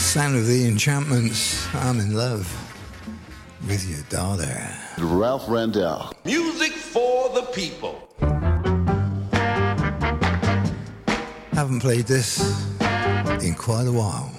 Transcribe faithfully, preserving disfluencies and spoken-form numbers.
Sound of the Enchantments. I'm in love with your daughter. Ralph Randell. Music for the people. Haven't played this in quite a while.